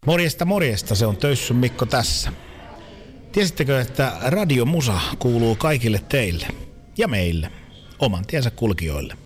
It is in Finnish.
Morjesta, se on Töyssyn Mikko tässä. Tiesittekö, että radiomusa kuuluu kaikille teille ja meille, oman tiensä kulkijoille?